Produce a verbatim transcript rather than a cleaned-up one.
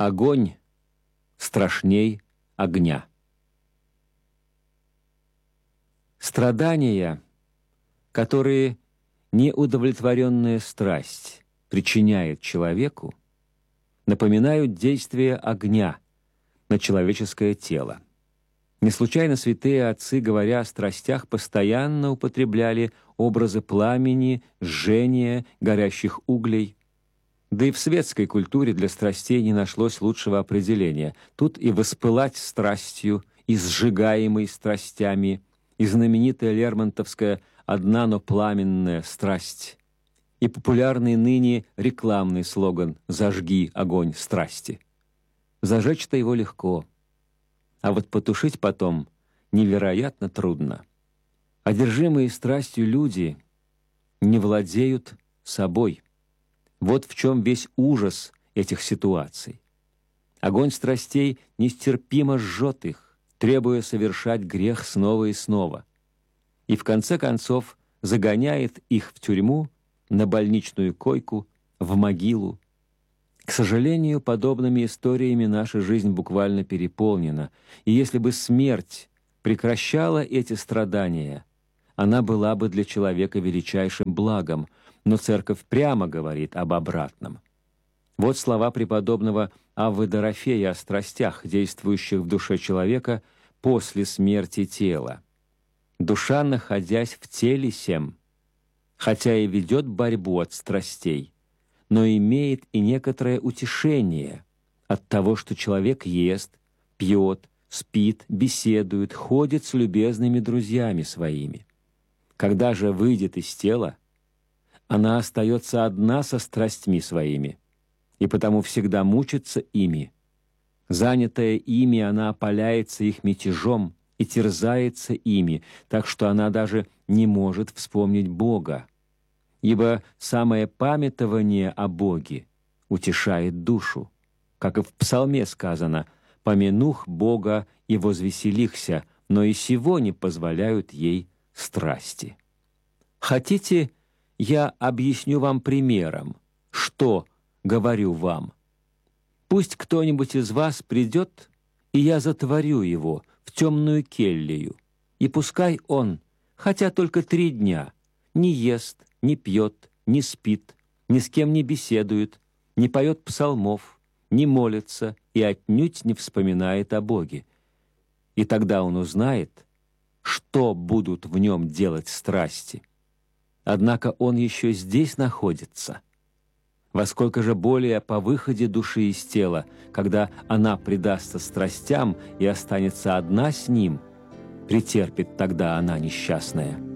Огонь страшней огня. Страдания, которые неудовлетворенная страсть причиняет человеку, напоминают действие огня на человеческое тело. Не случайно святые отцы, говоря о страстях, постоянно употребляли образы пламени, жжения, горящих углей. Да и в светской культуре для страстей не нашлось лучшего определения. Тут и воспылать страстью, и сжигаемой страстями, и знаменитая лермонтовская «одна, но пламенная страсть», и популярный ныне рекламный слоган «Зажги огонь страсти». Зажечь-то его легко, а вот потушить потом невероятно трудно. Одержимые страстью люди не владеют собой. Вот в чем весь ужас этих ситуаций. Огонь страстей нестерпимо жжет их, требуя совершать грех снова и снова, и в конце концов загоняет их в тюрьму, на больничную койку, в могилу. К сожалению, подобными историями наша жизнь буквально переполнена, и если бы смерть прекращала эти страдания, она была бы для человека величайшим благом, но Церковь прямо говорит об обратном. Вот слова преподобного Аввы Дорофея о страстях, действующих в душе человека после смерти тела. «Душа, находясь в теле сем, хотя и ведет борьбу от страстей, но имеет и некоторое утешение от того, что человек ест, пьет, спит, беседует, ходит с любезными друзьями своими. Когда же выйдет из тела, она остается одна со страстьми своими, и потому всегда мучится ими. Занятая ими, она опаляется их мятежом и терзается ими, так что она даже не может вспомнить Бога, ибо самое памятование о Боге утешает душу, как и в Псалме сказано: «Помянух Бога и возвеселихся, но и сего не позволяют ей страсти». Хотите, я объясню вам примером, что говорю вам? Пусть кто-нибудь из вас придет, и я затворю его в темную келью, и пускай он, хотя только три дня, не ест, не пьет, не спит, ни с кем не беседует, не поет псалмов, не молится и отнюдь не вспоминает о Боге. И тогда он узнает, что будут в нем делать страсти. Однако он еще здесь находится. Во сколько же более по выходе души из тела, когда она предастся страстям и останется одна с ним, претерпит тогда она несчастная.